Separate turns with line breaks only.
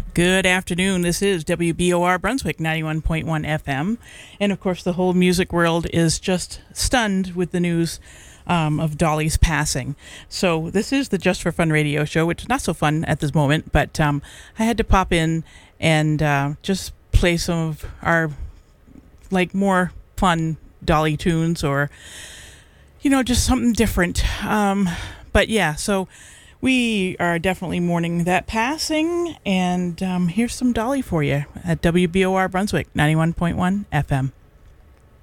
Good afternoon. This is WBOR Brunswick 91.1 FM. And of course, the whole music world is just stunned with the news of Dolly's passing. So this is the Just for Fun radio show, which is not so fun at this moment, but I had to pop in and just play some of our more fun Dolly tunes, or just something different. But yeah, so we are definitely mourning that passing, and here's some Dolly for you at WBOR Brunswick 91.1 FM.